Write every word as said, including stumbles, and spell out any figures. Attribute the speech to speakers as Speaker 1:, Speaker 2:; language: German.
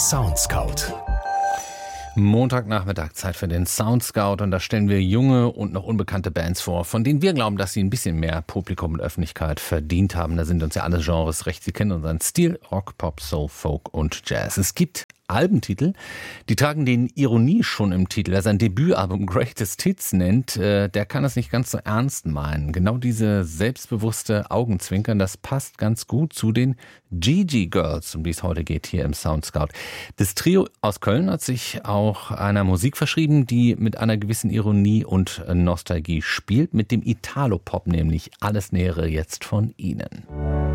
Speaker 1: Soundscout.
Speaker 2: Montagnachmittag, Zeit für den Soundscout, und da stellen wir junge und noch unbekannte Bands vor, von denen wir glauben, dass sie ein bisschen mehr Publikum und Öffentlichkeit verdient haben. Da sind uns ja alle Genres recht. Sie kennen unseren Stil: Rock, Pop, Soul, Folk und Jazz. Es gibt Albentitel, die tragen den Ironie schon im Titel. Wer sein Debütalbum Greatest Hits nennt, äh, der kann es nicht ganz so ernst meinen. Genau diese selbstbewusste Augenzwinkern, das passt ganz gut zu den Gigi Girls, um die es heute geht hier im Soundscout. Das Trio aus Köln hat sich auch einer Musik verschrieben, die mit einer gewissen Ironie und Nostalgie spielt, mit dem Italo-Pop nämlich. Alles Nähere jetzt von ihnen.